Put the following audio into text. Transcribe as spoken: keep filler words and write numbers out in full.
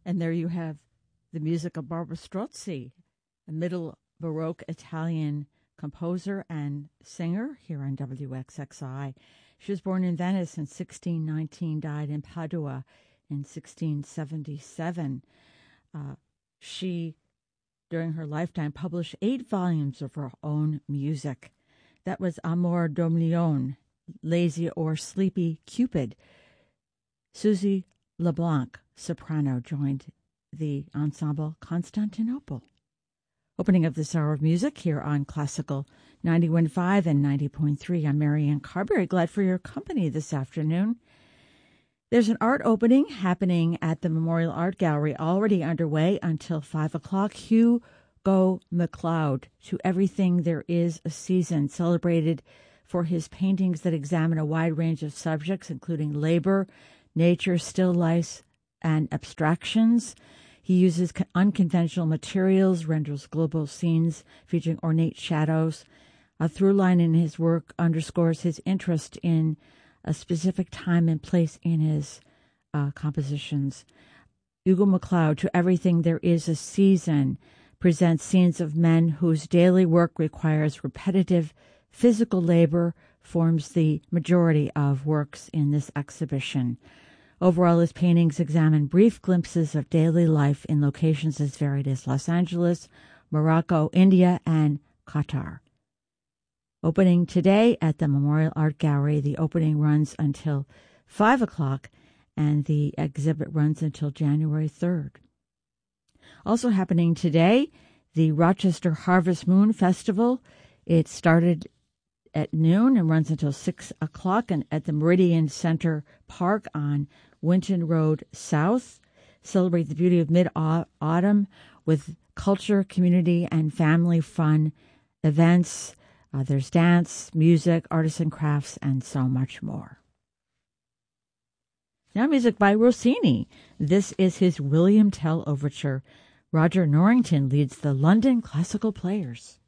And there you have the music of Barbara Strozzi, a middle Baroque Italian composer and singer here on W X X I. She was born in Venice in sixteen nineteen, died in Padua in sixteen seventy-seven. Uh, she, during her lifetime, published eight volumes of her own music. That was Amor Dormiglione, Lazy or Sleepy Cupid. Susie LeBlanc, soprano, joined the ensemble Constantinople. Opening of this hour of music here on Classical ninety-one point five and ninety point three. I'm Marianne Carberry. Glad for your company this afternoon. There's an art opening happening at the Memorial Art Gallery, already underway until five o'clock. Hugo McLeod, To Everything There Is a Season, celebrated for his paintings that examine a wide range of subjects, including labor, nature, still life, and abstractions. He uses unconventional materials, renders global scenes featuring ornate shadows. A through line in his work underscores his interest in a specific time and place in his uh, compositions. Hugo McLeod, To Everything There Is a Season, presents scenes of men whose daily work requires repetitive physical labor, forms the majority of works in this exhibition. Overall, his paintings examine brief glimpses of daily life in locations as varied as Los Angeles, Morocco, India, and Qatar. Opening today at the Memorial Art Gallery. The opening runs until five o'clock, and the exhibit runs until January third. Also happening today, the Rochester Harvest Moon Festival. It started at noon and runs until six o'clock and at the Meridian Center Park on Winton Road South. Celebrate the beauty of mid-autumn with culture, community, and family fun events. Uh, there's dance, music, artisan crafts, and so much more. Now music by Rossini. This is his William Tell Overture. Roger Norrington leads the London Classical Players.